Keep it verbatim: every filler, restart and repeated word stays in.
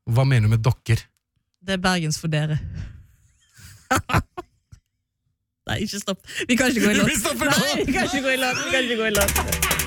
Hva mener du med dokker? Det er Bergens for dere. Nei, ikke stopp. Vi kan ikke gå i låt. Vi stopper nå! Nei, vi kan ikke gå i låt. Vi kan ikke gå i låt.